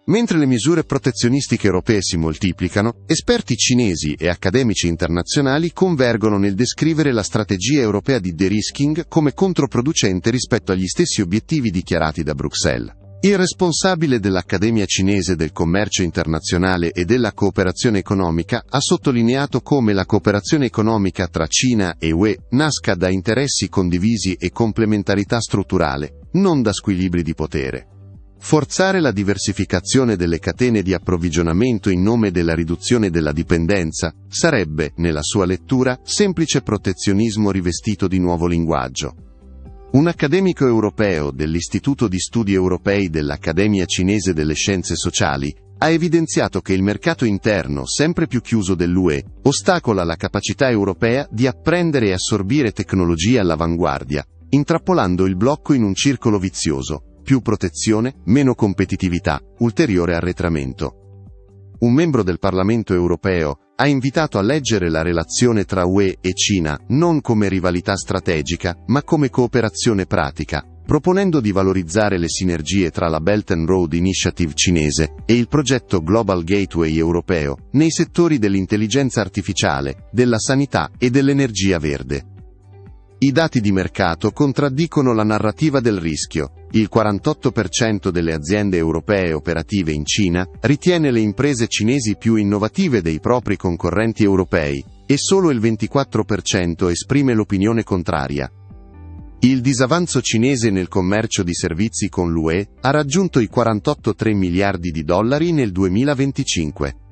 Mentre le misure protezionistiche europee si moltiplicano, esperti cinesi e accademici internazionali convergono nel descrivere la strategia europea di de-risking come controproducente rispetto agli stessi obiettivi dichiarati da Bruxelles. Il responsabile dell'Accademia cinese del commercio internazionale e della cooperazione economica ha sottolineato come la cooperazione economica tra Cina e UE nasca da interessi condivisi e complementarità strutturale, non da squilibri di potere. Forzare la diversificazione delle catene di approvvigionamento in nome della riduzione della dipendenza sarebbe, nella sua lettura, semplice protezionismo rivestito di nuovo linguaggio. Un accademico europeo dell'Istituto di Studi Europei dell'Accademia Cinese delle Scienze Sociali ha evidenziato che il mercato interno, sempre più chiuso dell'UE, ostacola la capacità europea di apprendere e assorbire tecnologie all'avanguardia, intrappolando il blocco in un circolo vizioso. Più protezione, meno competitività, ulteriore arretramento. Un membro del Parlamento europeo ha invitato a leggere la relazione tra UE e Cina non come rivalità strategica, ma come cooperazione pratica, proponendo di valorizzare le sinergie tra la Belt and Road Initiative cinese e il progetto Global Gateway europeo nei settori dell'intelligenza artificiale, della sanità e dell'energia verde. I dati di mercato contraddicono la narrativa del rischio. Il 48% delle aziende europee operative in Cina ritiene le imprese cinesi più innovative dei propri concorrenti europei, e solo il 24% esprime l'opinione contraria. Il disavanzo cinese nel commercio di servizi con l'UE ha raggiunto i 48,3 miliardi di dollari nel 2025.